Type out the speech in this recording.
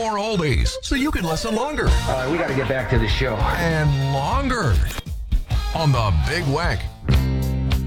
more oldies so you can listen longer We got to get back to the show. and longer on the Big Weck